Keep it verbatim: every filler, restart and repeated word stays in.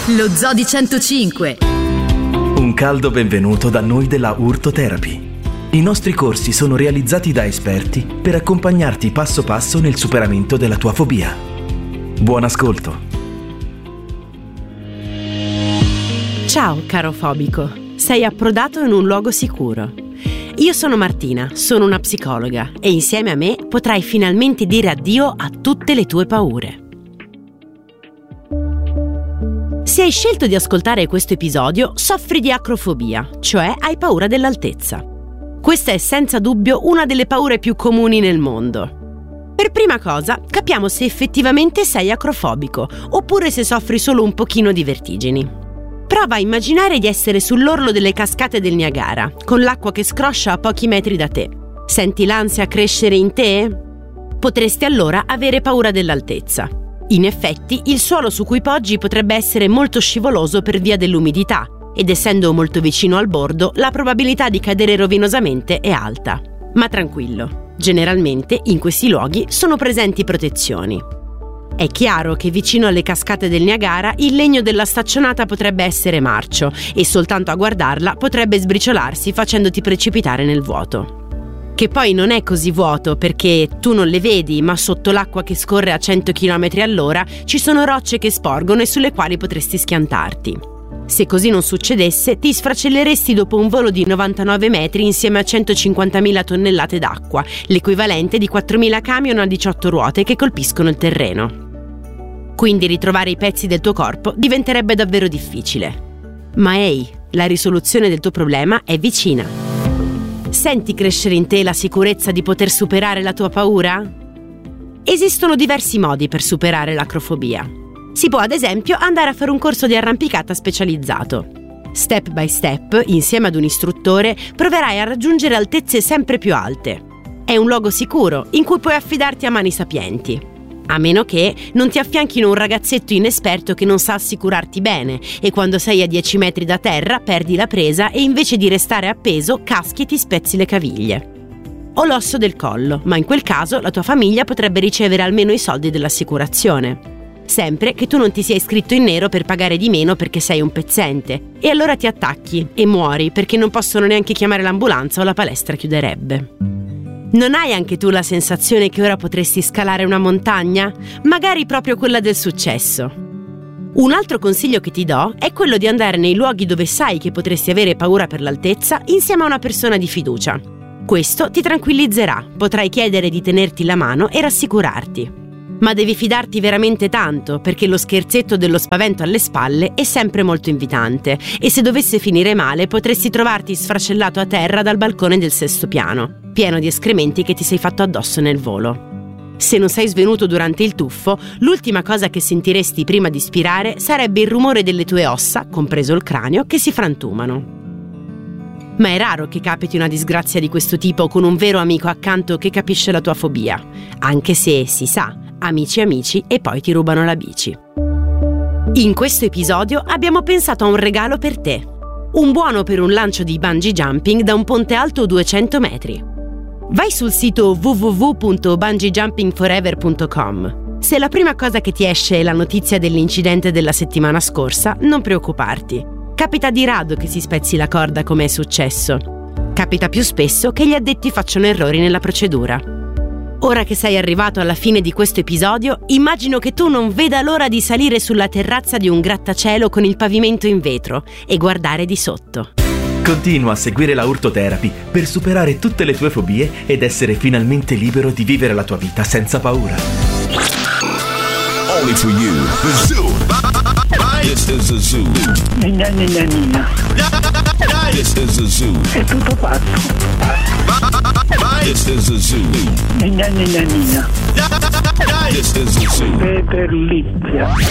Lo Zoo di centocinque. Un caldo benvenuto da noi della Urtotherapy. I nostri corsi sono realizzati da esperti per accompagnarti passo passo nel superamento della tua fobia. Buon ascolto. Ciao caro fobico, sei approdato in un luogo sicuro. Io sono Martina, sono una psicologa e insieme a me potrai finalmente dire addio a tutte le tue paure. Se hai scelto di ascoltare questo episodio, soffri di acrofobia, cioè hai paura dell'altezza. Questa è senza dubbio una delle paure più comuni nel mondo. Per prima cosa, capiamo se effettivamente sei acrofobico oppure se soffri solo un pochino di vertigini. Prova a immaginare di essere sull'orlo delle cascate del Niagara, con l'acqua che scroscia a pochi metri da te. Senti l'ansia crescere in te? Potresti allora avere paura dell'altezza. In effetti, il suolo su cui poggi potrebbe essere molto scivoloso per via dell'umidità, ed essendo molto vicino al bordo, la probabilità di cadere rovinosamente è alta. Ma tranquillo, generalmente in questi luoghi sono presenti protezioni. È chiaro che vicino alle cascate del Niagara il legno della staccionata potrebbe essere marcio e soltanto a guardarla potrebbe sbriciolarsi facendoti precipitare nel vuoto. Che poi non è così vuoto perché tu non le vedi, ma sotto l'acqua che scorre a cento chilometri all'ora ci sono rocce che sporgono e sulle quali potresti schiantarti. Se così non succedesse, ti sfracelleresti dopo un volo di novantanove metri insieme a centocinquantamila tonnellate d'acqua, l'equivalente di quattromila camion a diciotto ruote che colpiscono il terreno. Quindi ritrovare i pezzi del tuo corpo diventerebbe davvero difficile. Ma ehi, la risoluzione del tuo problema è vicina. Senti crescere in te la sicurezza di poter superare la tua paura? Esistono diversi modi per superare l'acrofobia. Si può ad esempio andare a fare un corso di arrampicata specializzato. Step by step, insieme ad un istruttore, proverai a raggiungere altezze sempre più alte. È un luogo sicuro in cui puoi affidarti a mani sapienti. A meno che non ti affianchino un ragazzetto inesperto che non sa assicurarti bene e quando sei a dieci metri da terra perdi la presa e invece di restare appeso caschi e ti spezzi le caviglie. O l'osso del collo, ma in quel caso la tua famiglia potrebbe ricevere almeno i soldi dell'assicurazione. Sempre che tu non ti sia iscritto in nero per pagare di meno perché sei un pezzente. E allora ti attacchi e muori perché non possono neanche chiamare l'ambulanza o la palestra chiuderebbe. Non hai anche tu la sensazione che ora potresti scalare una montagna? Magari proprio quella del successo. Un altro consiglio che ti do è quello di andare nei luoghi dove sai che potresti avere paura per l'altezza insieme a una persona di fiducia. Questo ti tranquillizzerà, potrai chiedere di tenerti la mano e rassicurarti. Ma devi fidarti veramente tanto, perché lo scherzetto dello spavento alle spalle è sempre molto invitante e se dovesse finire male potresti trovarti sfracellato a terra dal balcone del sesto piano, pieno di escrementi che ti sei fatto addosso nel volo. Se non sei svenuto durante il tuffo, l'ultima cosa che sentiresti prima di spirare sarebbe il rumore delle tue ossa, compreso il cranio, che si frantumano. Ma è raro che capiti una disgrazia di questo tipo con un vero amico accanto che capisce la tua fobia, anche se, si sa, amici amici e poi ti rubano la bici. In questo episodio abbiamo pensato a un regalo per te. Un buono per un lancio di bungee jumping da un ponte alto duecento metri. Vai sul sito w w w punto bungee jumping forever punto com. Se la prima cosa che ti esce è la notizia dell'incidente della settimana scorsa, non preoccuparti. Capita di rado che si spezzi la corda come è successo. Capita più spesso che gli addetti facciano errori nella procedura. Ora che sei arrivato alla fine di questo episodio, immagino che tu non veda l'ora di salire sulla terrazza di un grattacielo con il pavimento in vetro e guardare di sotto. Continua a seguire la Urtotherapy per superare tutte le tue fobie ed essere finalmente libero di vivere la tua vita senza paura. Only for you, the zoo. This is the zoo. Nina, nina, nina. This is the zoo. È tutto fatto. This is the zoo. Nina, nina, nina. This is the zoo. Peter Lizia.